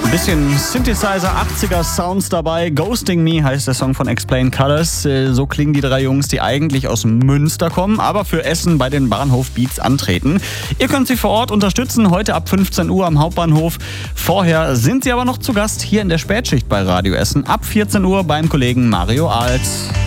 Bisschen Synthesizer, 80er Sounds dabei. Ghosting Me heißt der Song von Explain Colors. So klingen die drei Jungs, die eigentlich aus Münster kommen, aber für Essen bei den Bahnhof Beats antreten. Ihr könnt sie vor Ort unterstützen, heute ab 15 Uhr am Hauptbahnhof. Vorher sind sie aber noch zu Gast hier in der Spätschicht bei Radio Essen ab 14 Uhr beim Kollegen Mario Alt.